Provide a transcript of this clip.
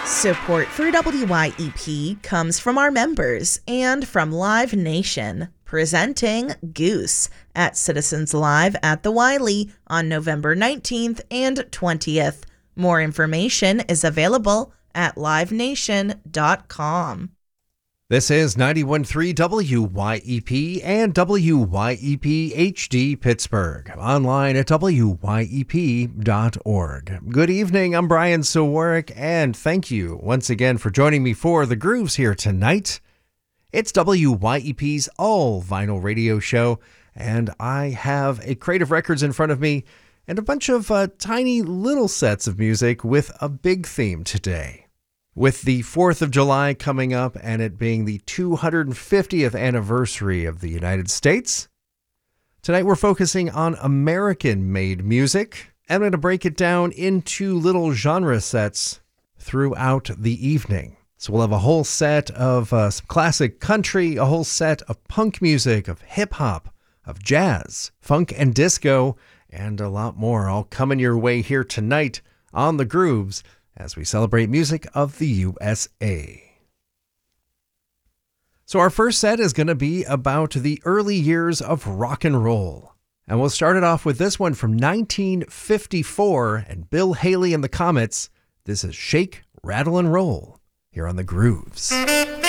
Support for WYEP comes from our members and from Live Nation, presenting Goose at Citizens Live at the Wiley on November 19th and 20th. More information is available at livenation.com. This is 91.3 WYEP and WYEP HD Pittsburgh. Online at WYEP.org. Good evening, I'm Brian Sawarik, and thank you once again for joining me for The Grooves here tonight. It's WYEP's all-vinyl radio show, and I have a crate of records in front of me and a bunch of tiny little sets of music with a big theme today. With the 4th of July coming up and it being the 250th anniversary of the United States, tonight we're focusing on American-made music. I'm going to break it down into little genre sets throughout the evening. So we'll have a whole set of some classic country, a whole set of punk music, of hip-hop, of jazz, funk and disco, and a lot more all coming your way here tonight on The Grooves as we celebrate music of the USA. So our first set is going to be about the early years of rock and roll. And we'll start it off with this one from 1954 and Bill Haley and the Comets. This is Shake, Rattle, and Roll here on The Grooves.